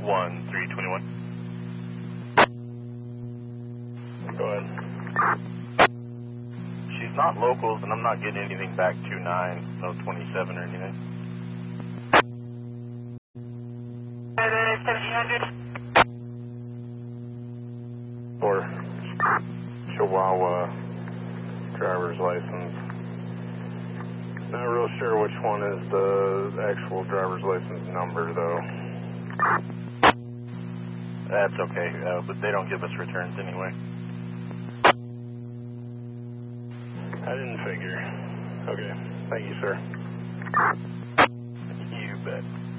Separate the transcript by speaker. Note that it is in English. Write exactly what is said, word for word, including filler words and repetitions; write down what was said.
Speaker 1: one three two one. Go ahead. She's not locals, and I'm not getting anything back two nine, no twenty-seven or anything.
Speaker 2: seventeen hundred.
Speaker 1: Or Chihuahua driver's license. Not real sure which one is the actual driver's license number, though. That's okay, uh, but they don't give us returns anyway. I didn't figure. Okay, thank you, sir. You bet.